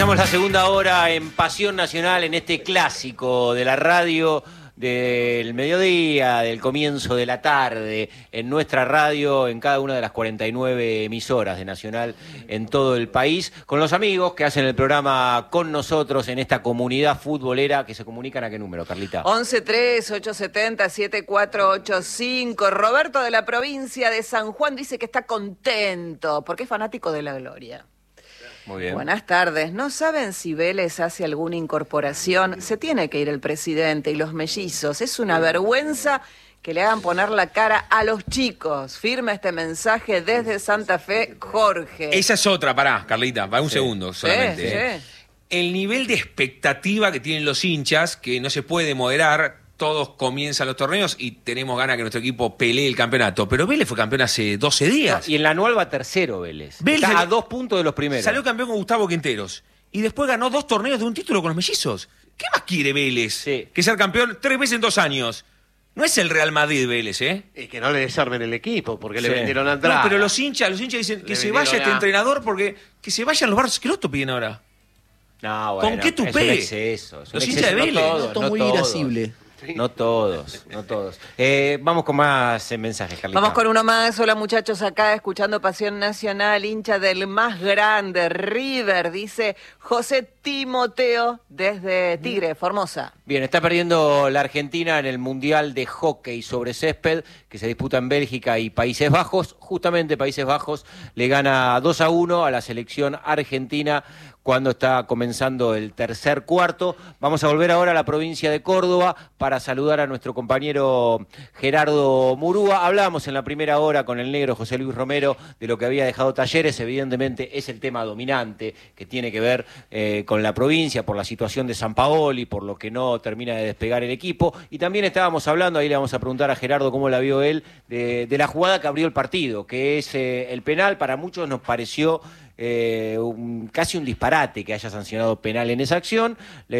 Comenzamos la segunda hora en Pasión Nacional, en este clásico de la radio del mediodía, del comienzo de la tarde, en nuestra radio, en cada una de las 49 emisoras de Nacional en todo el país, con los amigos que hacen el programa con nosotros en esta comunidad futbolera. Que se comunican. ¿A qué número, Carlita? 11-3-870-7485. Roberto, de la provincia de San Juan, dice que está contento porque es fanático de la Gloria. Muy bien. Buenas tardes. ¿No saben si Vélez hace alguna incorporación? Se tiene que ir el presidente y los mellizos. Es una vergüenza que le hagan poner la cara a los chicos. Firma este mensaje desde Santa Fe, Jorge. Esa es otra, pará, Carlita, para un segundo solamente. Sí. El nivel de expectativa que tienen los hinchas, que no se puede moderar. Todos comienzan los torneos y tenemos ganas que nuestro equipo pelee el campeonato. Pero Vélez fue campeón hace 12 días. Y en la anual va tercero Vélez. Está a 2 puntos de los primeros. Salió campeón con Gustavo Quinteros. Y después ganó 2 torneos de un título con los mellizos. ¿Qué más quiere Vélez? Sí. Que ser campeón 3 veces en 2 años. No es el Real Madrid Vélez, ¿eh? Y que no le desarmen el equipo, porque Sí. le vendieron a Andrade. No, pero los hinchas dicen que Le se vendieron vaya este a- entrenador porque que se vayan los Barros Schelotto piden ahora. No, bueno, ¿Con qué tupé? Es un exceso. Es un Los exceso. hinchas de Vélez. No Muy todos. irascible. No todos. Vamos con más mensajes, Carlita. Vamos con uno más. Hola, muchachos, acá escuchando Pasión Nacional, hincha del más grande, River, dice José Timoteo desde Tigre, Formosa. Bien, está perdiendo la Argentina en el Mundial de Hockey sobre césped que se disputa en Bélgica y Países Bajos. Justamente Países Bajos le gana 2-1 a la selección argentina cuando está comenzando el tercer cuarto. Vamos a volver ahora a la provincia de Córdoba para saludar a nuestro compañero Gerardo Murúa. Hablábamos en la primera hora con el negro José Luis Romero de lo que había dejado Talleres. Evidentemente es el tema dominante que tiene que ver con la provincia, por la situación de Sampaoli, por lo que no termina de despegar el equipo. Y también estábamos hablando, ahí le vamos a preguntar a Gerardo cómo la vio él, de la jugada que abrió el partido, que es el penal. Para muchos nos pareció casi un disparate que haya sancionado penal en esa acción.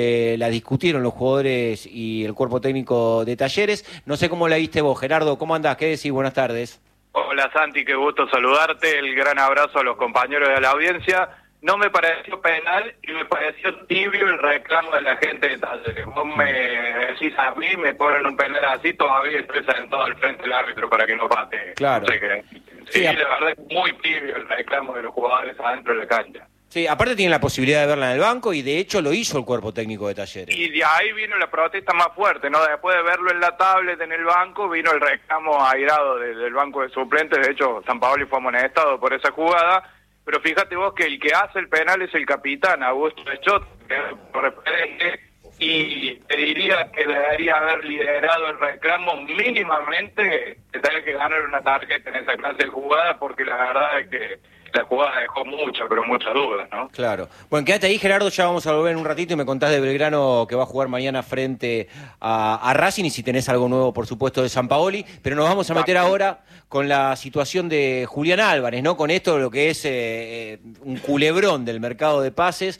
La discutieron los jugadores y el cuerpo técnico de Talleres. No sé cómo la viste vos, Gerardo. ¿Cómo andás? ¿Qué decís? Buenas tardes. Hola Santi, qué gusto saludarte. El gran abrazo a los compañeros de la audiencia. No me pareció penal y me pareció tibio el reclamo de la gente de Talleres. Vos me decís a mí, me ponen un penal así, todavía estoy sentado al frente del árbitro para que no pate. Claro. No sé qué. Sí, la verdad es muy tibio el reclamo de los jugadores adentro de la cancha. Sí, aparte tiene la posibilidad de verla en el banco y de hecho lo hizo el cuerpo técnico de Talleres. Y de ahí vino la protesta más fuerte, ¿no? Después de verlo en la tablet, en el banco, vino el reclamo airado del banco de suplentes. De hecho, Sampaoli fue amonestado por esa jugada. Pero fíjate vos que el que hace el penal es el capitán, Augusto Echot, que es referente, y te diría que debería haber liderado el reclamo mínimamente de tener que ganar una tarjeta en esa clase de jugada, porque la verdad es que la jugada dejó muchas dudas, ¿no? Claro. Bueno, quédate ahí, Gerardo, ya vamos a volver en un ratito y me contás de Belgrano que va a jugar mañana frente a Racing y si tenés algo nuevo, por supuesto, de Sampaoli, pero nos vamos a meter ahora con la situación de Julián Álvarez, ¿no? Con esto lo que es un culebrón del mercado de pases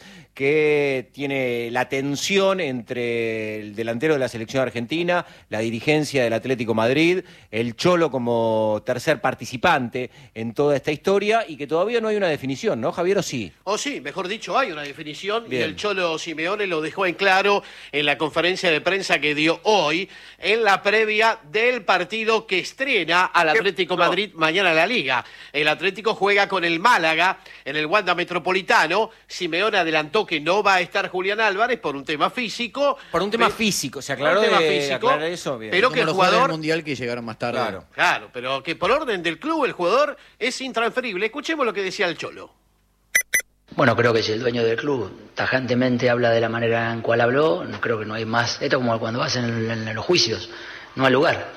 que tiene la tensión entre el delantero de la selección argentina, la dirigencia del Atlético Madrid, el Cholo como tercer participante en toda esta historia y que todavía no hay una definición, ¿no, Javier? ¿O sí? O sí, mejor dicho, hay una definición. Bien. Y el Cholo Simeone lo dejó en claro en la conferencia de prensa que dio hoy, en la previa del partido que estrena al Atlético Madrid mañana en la Liga. El Atlético juega con el Málaga en el Wanda Metropolitano. Simeone adelantó que no va a estar Julián Álvarez por un tema físico. Por un tema físico, se aclaró Por un tema de físico, aclarar eso, bien. pero Como que el los jugadores jugador... del Mundial que llegaron más tarde. Claro. Claro, pero que por orden del club el jugador es intransferible. Escuchemos lo que decía el Cholo. Bueno, creo que si el dueño del club tajantemente habla de la manera en cual habló, no creo que no hay más. Esto es como cuando vas en los juicios, no hay lugar.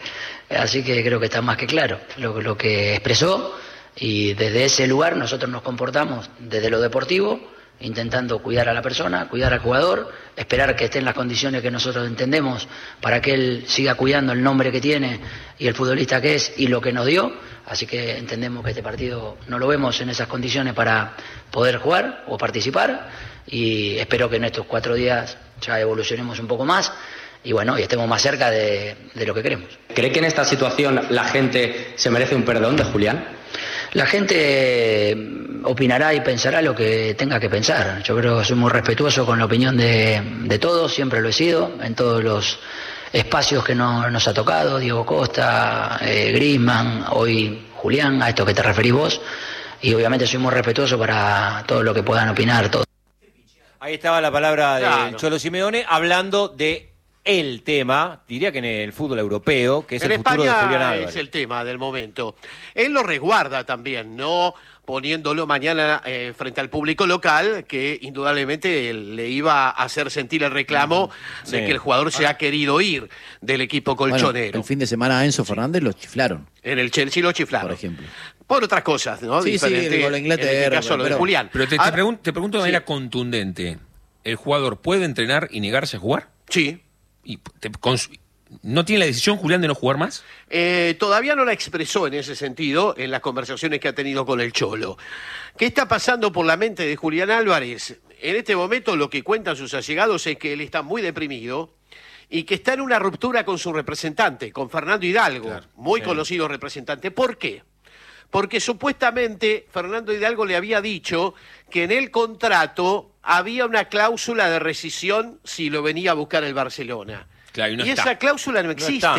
Así que creo que está más que claro lo que expresó y desde ese lugar nosotros nos comportamos desde lo deportivo, intentando cuidar a la persona, cuidar al jugador, esperar que esté en las condiciones que nosotros entendemos para que él siga cuidando el nombre que tiene y el futbolista que es y lo que nos dio. Así que entendemos que este partido no lo vemos en esas condiciones para poder jugar o participar y espero que en estos 4 días ya evolucionemos un poco más y bueno, y estemos más cerca de lo que queremos. ¿Cree que en esta situación la gente se merece un perdón de Julián? La gente opinará y pensará lo que tenga que pensar. Yo creo que soy muy respetuoso con la opinión de todos, siempre lo he sido, en todos los espacios que nos ha tocado, Diego Costa, Griezmann, hoy Julián, a esto que te referís vos, y obviamente soy muy respetuoso para todo lo que puedan opinar todos. Ahí estaba la palabra Claro. del Cholo Simeone hablando de el tema, diría que en el fútbol europeo, que es En el futuro de Julián España Álvarez. es el tema del momento. Él lo resguarda también, ¿no? Poniéndolo mañana frente al público local, que indudablemente le iba a hacer sentir el reclamo de Sí. que el jugador se ha querido ir del equipo Bueno, colchonero. el fin de semana a Enzo Fernández lo chiflaron, En el Chelsea lo chiflaron. por ejemplo. Por otras cosas, ¿no? Sí, sí, Diferente el gol a Inglaterra, en este caso lo de pero- Julián. Pero te Ahora- pregunto de manera contundente, ¿el jugador puede entrenar y negarse a jugar? Sí. Y ¿no tiene la decisión Julián de no jugar más? Todavía no la expresó en ese sentido en las conversaciones que ha tenido con el Cholo. ¿Qué está pasando por la mente de Julián Álvarez? En este momento lo que cuentan sus allegados es que él está muy deprimido y que está en una ruptura con su representante, con Fernando Hidalgo, Claro, muy conocido representante. ¿Por qué? Porque supuestamente Fernando Hidalgo le había dicho que en el contrato había una cláusula de rescisión si lo venía a buscar el Barcelona. Claro, y no y está. esa cláusula no existe. está.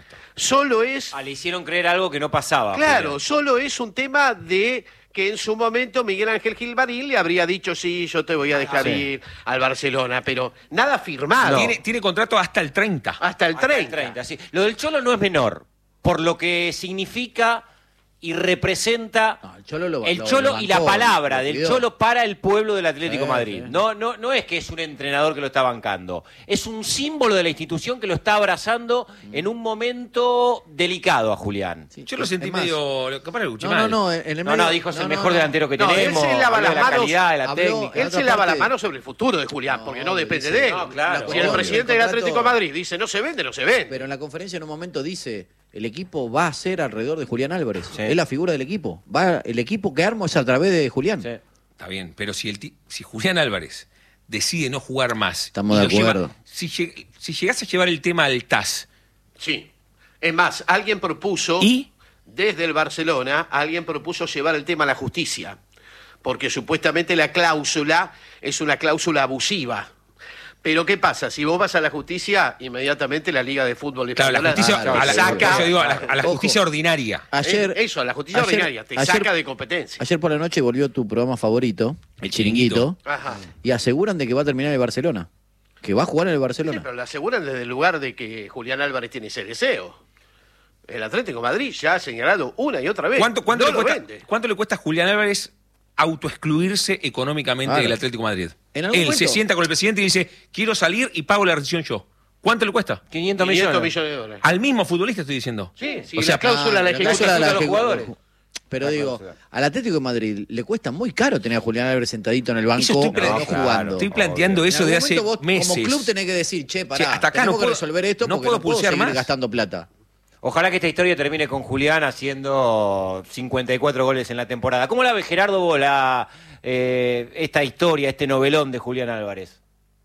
Solo es, Le hicieron creer algo que no pasaba. claro, Julián. solo es un tema de que en su momento Miguel Ángel Gilmarín le habría dicho, sí, yo te voy a dejar sí. ir al Barcelona, pero nada firmado. Tiene contrato hasta el 30. Hasta el Hasta 30. sí. Lo del Cholo no es menor, por lo que significa y representa No, el Cholo lo- el lo- Cholo lo y la bancó, palabra lo del cuidó. Cholo para el pueblo del Atlético Sí, Madrid. sí. No es que es un entrenador que lo está bancando, es un símbolo de la institución que lo está abrazando en un momento delicado a Julián. Sí. Yo lo sentí Es más, medio... Capaz lo escuché No, mal. no, en el No, medio- dijo es el no, mejor no, no. delantero que No, él tenemos, se lava habla de las la manos, calidad, de la habló- técnica. Él otra se lava parte- las manos sobre el futuro de Julián, porque no depende dice- de él. No, claro. Si el Obvio, presidente el del contrato- Atlético de Madrid dice no se vende, no se vende. Pero en la conferencia en un momento dice, el equipo va a ser alrededor de Julián Álvarez. Sí. Es la figura del equipo. El equipo que armo es a través de Julián. Sí. Está bien, pero si Julián Álvarez decide no jugar más... Estamos y de lo lleva- acuerdo. si llegase a llevar el tema al TAS, Sí. Es más, alguien propuso, ¿y? desde el Barcelona, alguien propuso llevar el tema a la justicia, porque supuestamente la cláusula es una cláusula abusiva. Pero ¿qué pasa? Si vos vas a la justicia, inmediatamente la Liga de Fútbol Claro, la Española justicia, claro, a la, saca, yo digo, a la Ojo. justicia ordinaria. Ayer, eso, a la justicia ayer- ordinaria, te ayer- saca de competencia. ayer por la noche volvió tu programa favorito, El Chiringuito, Ajá. y aseguran de que va a terminar en el Barcelona. Que va a jugar en el Sí, Barcelona. pero lo aseguran desde el lugar de que Julián Álvarez tiene ese deseo. El Atlético de Madrid ya ha señalado una y otra vez. ¿Cuánto no le lo cuesta, vende. cuánto le cuesta a Julián Álvarez autoexcluirse económicamente Claro. del Atlético de Madrid? En algún Él se momento- sienta con el presidente y dice, quiero salir y pago la rescisión yo. ¿Cuánto le cuesta? 500 500 millones. millones de dólares. Al mismo futbolista estoy diciendo. Sí, sí, O sea, la cláusula la Ah, cláusula ejecutan de la los ejecu- jugadores. Pero La digo, cláusula. al Atlético de Madrid le cuesta muy caro tener a Julián Álvarez sentadito en el banco Eso estoy no planteando. jugando. Estoy planteando En eso algún de hace momento vos, meses. Como club tenés que decir, che, pará, Che, hasta acá tenemos no que puedo- resolver esto no porque puedo no puedo pulsear seguir más. gastando plata. Ojalá que esta historia termine con Julián haciendo 54 goles en la temporada. ¿Cómo la ve Gerardo Bola esta historia, este novelón de Julián Álvarez?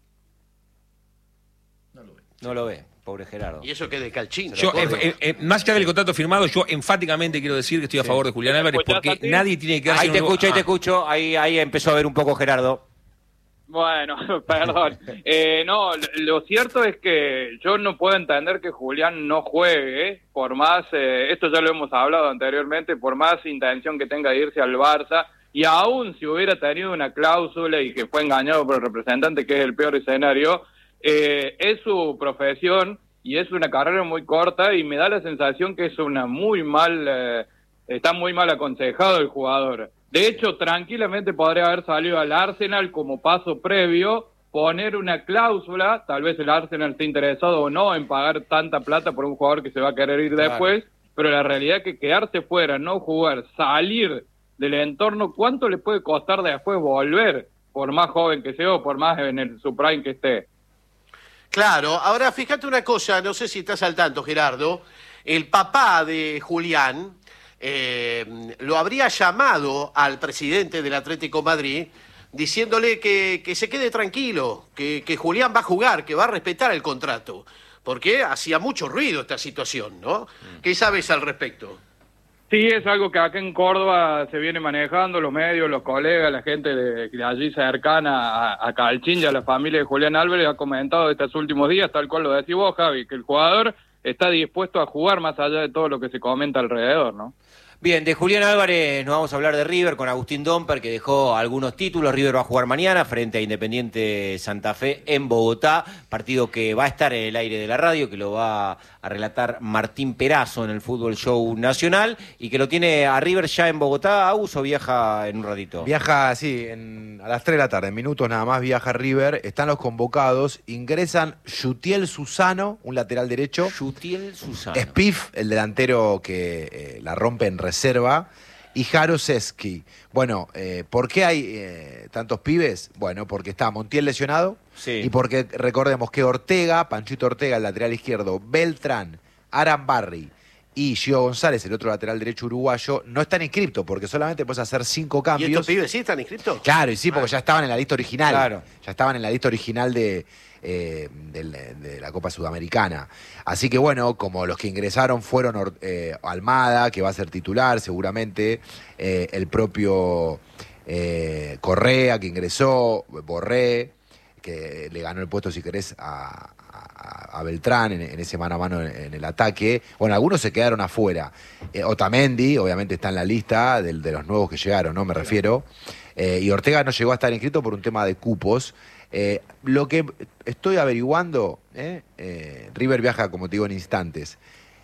No lo ve, pobre Gerardo. Y eso que de Calchín. Yo, más allá del contrato firmado, yo enfáticamente quiero decir que estoy a favor de Julián Álvarez ¿Me escuchás, porque Santi? nadie tiene que quedarse Ahí te en un- escucho, ahí te Ah. escucho. Ahí empezó a ver un poco Gerardo. Bueno, perdón. No, lo cierto es que yo no puedo entender que Julián no juegue, por más, esto ya lo hemos hablado anteriormente, por más intención que tenga de irse al Barça, y aún si hubiera tenido una cláusula y que fue engañado por el representante, que es el peor escenario, es su profesión y es una carrera muy corta y me da la sensación que es una muy mal, está muy mal aconsejado el jugador. De hecho, tranquilamente podría haber salido al Arsenal como paso previo, poner una cláusula, tal vez el Arsenal esté interesado o no en pagar tanta plata por un jugador que se va a querer ir Claro. después, pero la realidad es que quedarse fuera, no jugar, salir del entorno, ¿cuánto le puede costar después volver? Por más joven que sea o por más en su prime que esté. Claro, ahora fíjate una cosa, no sé si estás al tanto, Gerardo. El papá de Julián lo habría llamado al presidente del Atlético Madrid diciéndole que se quede tranquilo, que Julián va a jugar, que va a respetar el contrato, porque hacía mucho ruido esta situación, ¿no? ¿Qué sabes al respecto? Sí, es algo que acá en Córdoba se viene manejando, los medios, los colegas, la gente de allí cercana a Calchín y a la familia de Julián Álvarez ha comentado estos últimos días, tal cual lo decís vos, Javi, que el jugador está dispuesto a jugar más allá de todo lo que se comenta alrededor, ¿no? Bien, de Julián Álvarez nos vamos a hablar de River con Agustín Domper, que dejó algunos títulos. River va a jugar mañana frente a Independiente Santa Fe en Bogotá, partido que va a estar en el aire de la radio, que lo va a relatar Martín Perazo en el Fútbol Show Nacional, y que lo tiene a River ya en Bogotá. ¿Agus o viaja en un ratito? Viaja, sí, a las 3 de la tarde, en minutos nada más viaja River, están los convocados, ingresan Yutiel Susano, un lateral derecho. Yutiel Susano. Spiff, el delantero que la rompe en reserva, y Jaroseski. Bueno, ¿por qué hay tantos pibes? Bueno, porque está Montiel lesionado, sí, y porque recordemos que Ortega, Panchito Ortega, el lateral izquierdo, Beltrán, Arambarri y Gio González, el otro lateral derecho uruguayo, no están inscriptos porque solamente puedes hacer 5 cambios. ¿Y estos pibes sí están inscritos? Claro, y sí, porque ya estaban en la lista original. Claro. Ya estaban en la lista original de la Copa Sudamericana. Así que bueno, como los que ingresaron fueron Almada, que va a ser titular seguramente, el propio Correa, que ingresó, Borré, que le ganó el puesto, si querés, a Beltrán en ese mano a mano en el ataque. Bueno, algunos se quedaron afuera. Otamendi, obviamente, está en la lista de los nuevos que llegaron, ¿no? Me refiero. Y Ortega no llegó a estar inscrito por un tema de cupos. Lo que estoy averiguando, River viaja, como te digo, en instantes.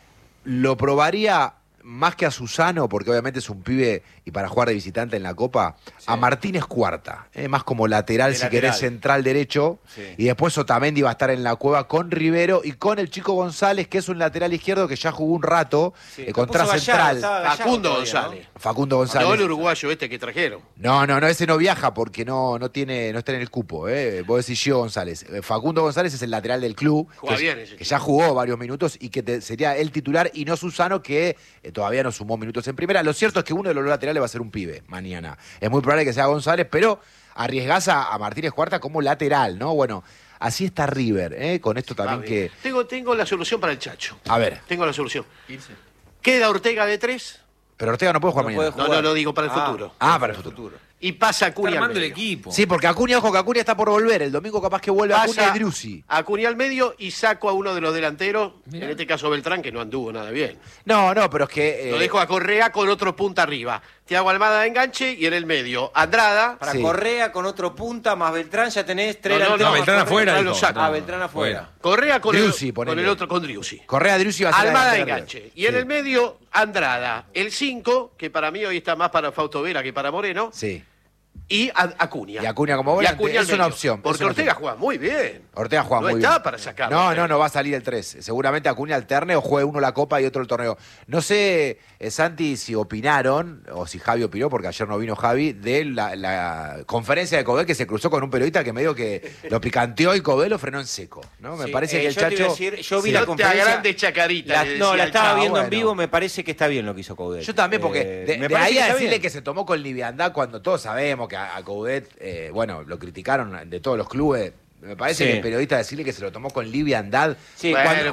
Lo probaría más que a Susano, porque obviamente es un pibe y para jugar de visitante en la Copa, sí, a Martínez Cuarta, más como lateral, si querés, central derecho, sí, y después Otamendi va a estar en la cueva con Rivero y con el Chico González, que es un lateral izquierdo que ya jugó un rato, sí, contra Central. Facundo González. ¿No? Facundo González. No el uruguayo este que trajeron. No, ese no viaja porque no está en el cupo, Vos decís Gio González. Facundo González es el lateral del club, que ya jugó varios minutos y que sería el titular, y no Susano, que todavía no sumó minutos en primera. Lo cierto es que uno de los laterales va a ser un pibe mañana. Es muy probable que sea González, pero arriesgás a Martínez Cuarta como lateral, ¿no? Bueno, así está River, con esto también que... Tengo la solución para el Chacho. A ver. Tengo la solución. Queda Ortega de 3. Pero Ortega no puede jugar mañana. No, digo para el futuro. Para el futuro. Y pasa Acuña está armando al el medio. equipo. Sí, porque Acuña, ojo, que Acuña está por volver. El domingo capaz que vuelve Acuña y Driussi. Acuña al medio y saco a uno de los delanteros, en este caso Beltrán, que no anduvo nada bien. No, pero es que... Lo dejo a Correa con otro punta arriba. Thiago Almada de enganche y en el medio Andrada. Para Correa con otro punta más Beltrán ya tenés 3 delanteros. Beltrán afuera. Beltrán afuera. Correa con Driussi, el otro, con Driussi. Correa, Driussi va a ser Almada de enganche. Y en el medio Andrada. El 5, que para mí hoy está más para Fausto Vera que para Moreno. Sí. Y Acuña. Y Acuña como volante, es una opción. Porque Ortega juega muy bien. Ortega juega muy bien. No está para sacarlo. No va a salir el 3. Seguramente Acuña alterne o juegue uno la Copa y otro el torneo. No sé, Santi, si opinaron, o si Javi opinó, porque ayer no vino Javi, de la conferencia de Cobé, que se cruzó con un periodista que medio que lo picanteó y Cobé lo frenó en seco, ¿no? Me parece que el Chacho... Yo vi la conferencia... grande chacarita. La estaba viendo en vivo, me parece que está bien lo que hizo Coudet. Yo también, porque de ahí a decirle que se tomó con liviandad cuando todos sabemos que a Coudet, lo criticaron de todos los clubes. Me parece que el periodista decirle que se lo tomó con liviandad. Sí,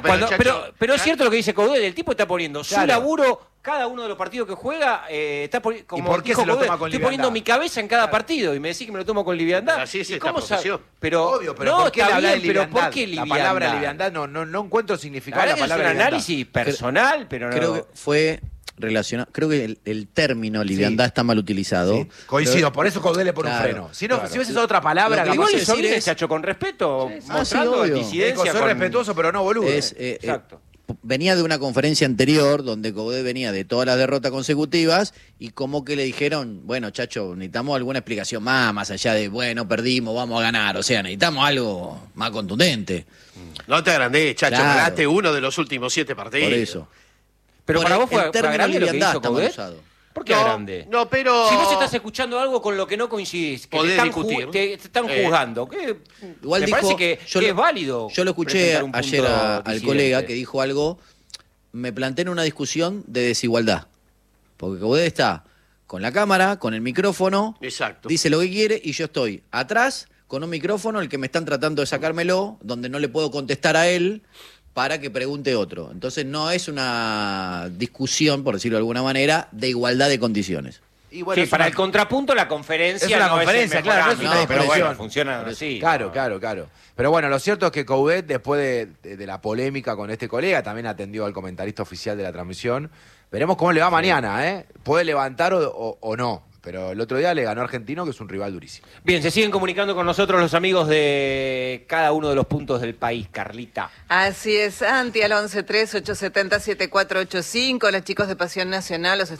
pero es cierto lo que dice Coudet, el tipo está poniendo su laburo cada uno de los partidos que juega, está como ¿y por qué se lo toma con liviandad? Estoy poniendo mi cabeza en cada partido y me decís que me lo tomo con liviandad. Así es esta profesión. Obvio, pero no, ¿por qué le habla de liviandad? liviandad? ¿Por qué liviandad? La palabra liviandad no encuentro significado de la palabra es un liviandad. análisis personal, pero no... Creo que fue... relacionado. Creo que el término liviandad está mal utilizado. Sí, coincido, por eso Coudet le pone un freno. Si hubiese otra palabra, igual que eso viene, Chacho, con respeto, mostrando disidencia. Soy respetuoso, pero no boludo. Exacto. Venía de una conferencia anterior donde Coudet venía de todas las derrotas consecutivas y como que le dijeron, bueno, Chacho, necesitamos alguna explicación más allá de, bueno, perdimos, vamos a ganar. O sea, necesitamos algo más contundente. No te agrandés, Chacho, Claro. ganaste uno de los últimos 7 partidos. Por eso. Pero para vos fue el término grande lo que liviandad hizo está mal Coudet. usado. ¿Por qué grande? No, pero... Si vos estás escuchando algo con lo que no coincidís, que Podés te discutir. te están juzgando, que Igual me dijo, parece que es válido. Yo lo escuché presentar un ayer punto al disidente. colega que dijo algo, me planteé en una discusión de desigualdad. Porque Coudet está con la cámara, con el micrófono, Exacto. dice lo que quiere y yo estoy atrás con un micrófono, el que me están tratando de sacármelo, donde no le puedo contestar a él, para que pregunte otro. Entonces no es una discusión, por decirlo de alguna manera, de igualdad de condiciones. Y bueno, sí, para el contrapunto la conferencia es una no conferencia, es el claro, no es mejor una ámbito, pero discusión. bueno, funciona así. Claro, claro. Pero bueno, lo cierto es que Coudet, después de la polémica con este colega, también atendió al comentarista oficial de la transmisión. Veremos cómo le va mañana, ¿eh? Puede levantar o no. Pero el otro día le ganó a Argentino, que es un rival durísimo. Bien, se siguen comunicando con nosotros los amigos de cada uno de los puntos del país, Carlita. Así es, Santi, al 1138707485, los chicos de Pasión Nacional los